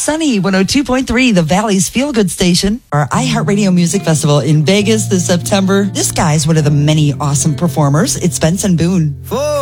Sunny 102.3, the Valley's Feel Good Station. Our iHeartRadio Music Festival in Vegas this September. This guy's one of the many awesome performers. It's Benson Boone.